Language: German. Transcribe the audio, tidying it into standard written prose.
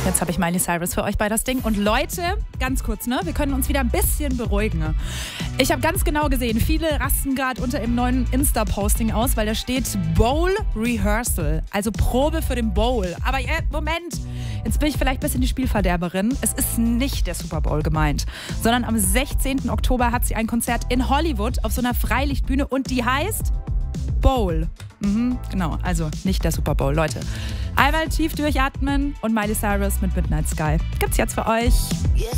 Jetzt habe ich Miley Cyrus für euch bei das Ding. Und Leute, ganz kurz, ne? Wir können uns wieder ein bisschen beruhigen. Ich habe ganz genau gesehen, viele rasten gerade unter dem neuen Insta-Posting aus, weil da steht Bowl Rehearsal, also Probe für den Bowl. Aber Moment, jetzt bin ich vielleicht ein bisschen die Spielverderberin. Es ist nicht der Super Bowl gemeint, sondern am 16. Oktober hat sie ein Konzert in Hollywood auf so einer Freilichtbühne und die heißt Bowl. Genau, also nicht der Super Bowl, Leute. Einmal tief durchatmen und Miley Cyrus mit Midnight Sky. Gibt's jetzt für euch.